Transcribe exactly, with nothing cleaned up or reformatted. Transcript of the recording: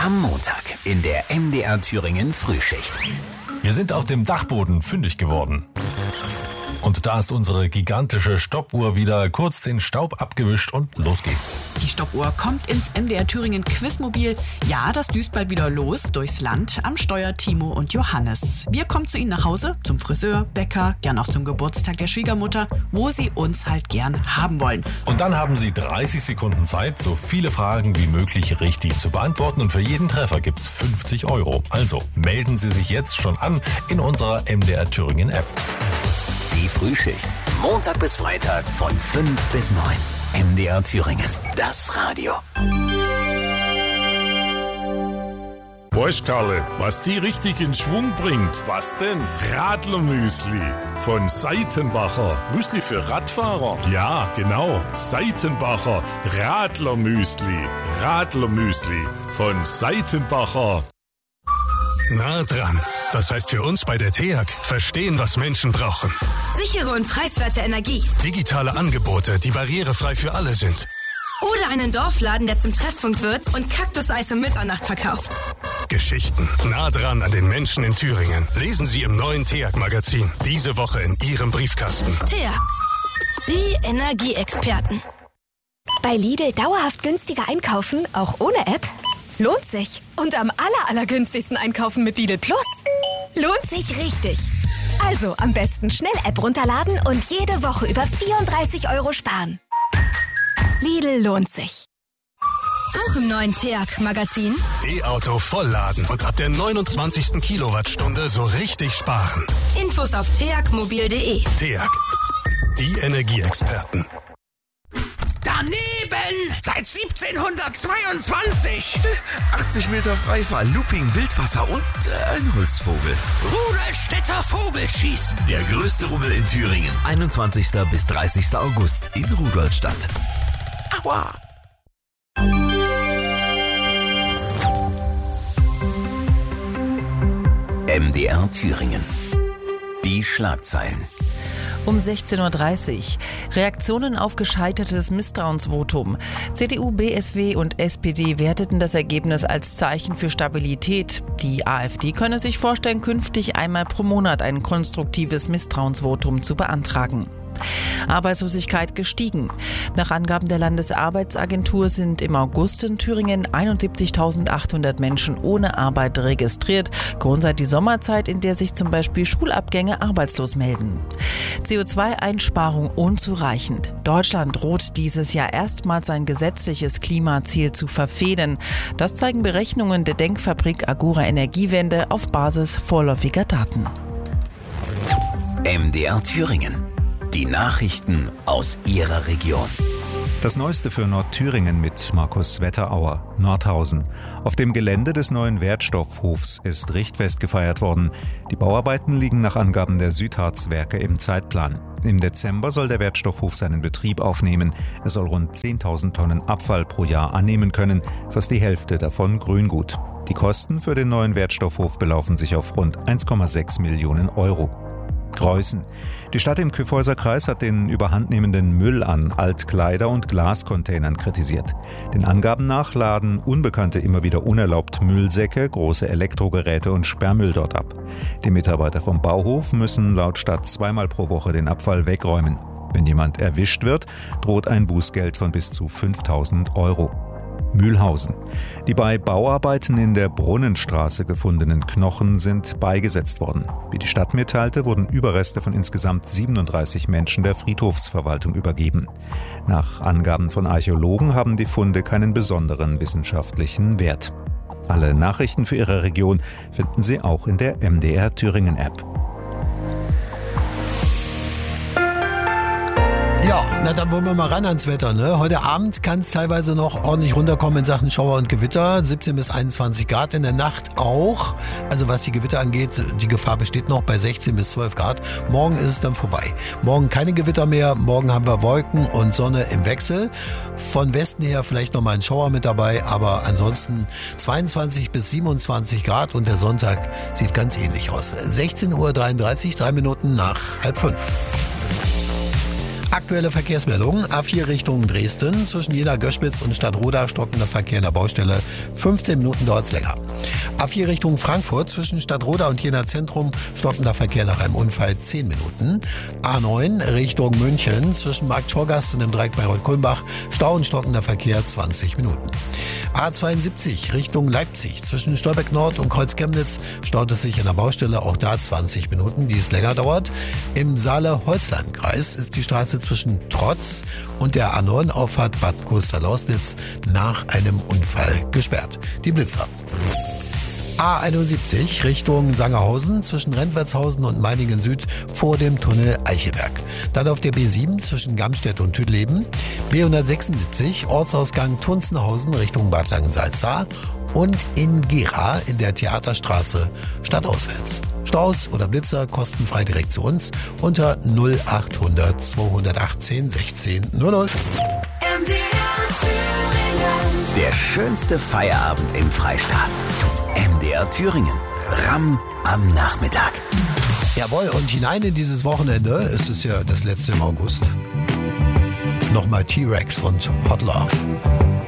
Am Montag in der M D R Thüringen Frühschicht. Wir sind auf dem Dachboden fündig geworden. Und da ist unsere gigantische Stoppuhr wieder kurz den Staub abgewischt und los geht's. Die Stoppuhr kommt ins M D R Thüringen Quizmobil. Ja, das düst bald wieder los durchs Land. Am Steuer Timo und Johannes. Wir kommen zu Ihnen nach Hause, zum Friseur, Bäcker, gern auch zum Geburtstag der Schwiegermutter, wo Sie uns halt gern haben wollen. Und dann haben Sie dreißig Sekunden Zeit, so viele Fragen wie möglich richtig zu beantworten. Und für jeden Treffer gibt's fünfzig Euro. Also melden Sie sich jetzt schon an in unserer M D R Thüringen App. Die Frühschicht. Montag bis Freitag von fünf bis neun. M D R Thüringen. Das Radio. Weißt, Karle, was die richtig in Schwung bringt? Was denn? Radlermüsli von Seitenbacher. Müsli für Radfahrer? Ja, genau. Seitenbacher Radlermüsli. Radlermüsli von Seitenbacher. Nah dran. Das heißt für uns bei der T E A G, verstehen, was Menschen brauchen. Sichere und preiswerte Energie. Digitale Angebote, die barrierefrei für alle sind. Oder einen Dorfladen, der zum Treffpunkt wird und Kaktuseis um Mitternacht verkauft. Geschichten nah dran an den Menschen in Thüringen. Lesen Sie im neuen T E A G-Magazin. Diese Woche in Ihrem Briefkasten. T E A G. Die Energieexperten. Bei Lidl dauerhaft günstiger einkaufen, auch ohne App? Lohnt sich. Und am aller, allergünstigsten einkaufen mit Lidl Plus. Lohnt sich richtig. Also am besten schnell App runterladen und jede Woche über vierunddreißig Euro sparen. Lidl lohnt sich. Auch im neuen T E A G-Magazin. E-Auto vollladen und ab der neunundzwanzigsten Kilowattstunde so richtig sparen. Infos auf t e a g mobil punkt d e. T E A G. Die Energieexperten. Daneben! Seit siebzehnhundertzweiundzwanzig! achtzig Meter Freifall, Looping, Wildwasser und äh, ein Holzvogel. Rudolstädter Vogelschießen! Der größte Rummel in Thüringen. einundzwanzigsten bis dreißigsten August in Rudolstadt. Aua! M D R Thüringen. Die Schlagzeilen. Um sechzehn Uhr dreißig. Reaktionen auf gescheitertes Misstrauensvotum. C D U, B S W und S P D werteten das Ergebnis als Zeichen für Stabilität. Die AfD könne sich vorstellen, künftig einmal pro Monat ein konstruktives Misstrauensvotum zu beantragen. Arbeitslosigkeit gestiegen. Nach Angaben der Landesarbeitsagentur sind im August in Thüringen einundsiebzigtausendachthundert Menschen ohne Arbeit registriert. Grund sei die Sommerzeit, in der sich zum Beispiel Schulabgänger arbeitslos melden. C O zwei Einsparung unzureichend. Deutschland droht dieses Jahr erstmals sein gesetzliches Klimaziel zu verfehlen. Das zeigen Berechnungen der Denkfabrik Agora Energiewende auf Basis vorläufiger Daten. M D R Thüringen. Die Nachrichten aus Ihrer Region. Das Neueste für Nordthüringen mit Markus Wetterauer. Nordhausen. Auf dem Gelände des neuen Wertstoffhofs ist Richtfest gefeiert worden. Die Bauarbeiten liegen nach Angaben der Südharzwerke im Zeitplan. Im Dezember soll der Wertstoffhof seinen Betrieb aufnehmen. Er soll rund zehntausend Tonnen Abfall pro Jahr annehmen können, fast die Hälfte davon Grüngut. Die Kosten für den neuen Wertstoffhof belaufen sich auf rund eins Komma sechs Millionen Euro. Greußen. Die Stadt im Kyffhäuser Kreis hat den überhandnehmenden Müll an Altkleider- und Glascontainern kritisiert. Den Angaben nach laden Unbekannte immer wieder unerlaubt Müllsäcke, große Elektrogeräte und Sperrmüll dort ab. Die Mitarbeiter vom Bauhof müssen laut Stadt zweimal pro Woche den Abfall wegräumen. Wenn jemand erwischt wird, droht ein Bußgeld von bis zu fünftausend Euro. Mühlhausen. Die bei Bauarbeiten in der Brunnenstraße gefundenen Knochen sind beigesetzt worden. Wie die Stadt mitteilte, wurden Überreste von insgesamt siebenunddreißig Menschen der Friedhofsverwaltung übergeben. Nach Angaben von Archäologen haben die Funde keinen besonderen wissenschaftlichen Wert. Alle Nachrichten für Ihre Region finden Sie auch in der M D R Thüringen App. Ja, na dann wollen wir mal ran ans Wetter, ne? Heute Abend kann es teilweise noch ordentlich runterkommen in Sachen Schauer und Gewitter. siebzehn bis einundzwanzig Grad, in der Nacht auch. Also was die Gewitter angeht, die Gefahr besteht noch bei sechzehn bis zwölf Grad. Morgen ist es dann vorbei. Morgen keine Gewitter mehr, morgen haben wir Wolken und Sonne im Wechsel. Von Westen her vielleicht noch mal ein Schauer mit dabei, aber ansonsten zweiundzwanzig bis siebenundzwanzig Grad und der Sonntag sieht ganz ähnlich aus. sechzehn Uhr dreiunddreißig, drei Minuten nach halb fünf. Aktuelle Verkehrsmeldungen. A vier Richtung Dresden. Zwischen Jena-Göschwitz und Stadtroda stockender Verkehr in der Baustelle. fünfzehn Minuten dauert es länger. A vier Richtung Frankfurt. Zwischen Stadtroda und Jena Zentrum stockender Verkehr nach einem Unfall zehn Minuten. A neun Richtung München. Zwischen Markt Schorgast und dem Dreieck Bayreuth-Kulmbach. Stau und stockender Verkehr zwanzig Minuten. A zweiundsiebzig Richtung Leipzig. Zwischen Stolberg Nord und Kreuz Chemnitz staut es sich in der Baustelle. Auch da zwanzig Minuten, die es länger dauert. Im Saale-Holzland-Kreis ist die Straße zwischen Trotz und der A neun Auffahrt Bad Gosterlausnitz nach einem Unfall gesperrt. Die Blitzer. A einundsiebzig Richtung Sangerhausen zwischen Rentwertshausen und Meiningen Süd vor dem Tunnel Eichelberg. Dann auf der B sieben zwischen Gamstedt und Tüdleben. B hundertsechsundsiebzig Ortsausgang Tunzenhausen Richtung Bad Langensalza. Und in Gera in der Theaterstraße stadtauswärts. Staus oder Blitzer kostenfrei direkt zu uns unter null achthundert zweihundertachtzehn sechzehn null null. Der schönste Feierabend im Freistaat. M D R Thüringen. Ramm am Nachmittag. Jawohl, und hinein in dieses Wochenende, es ist ja das letzte im August, nochmal T-Rex und Hot Love.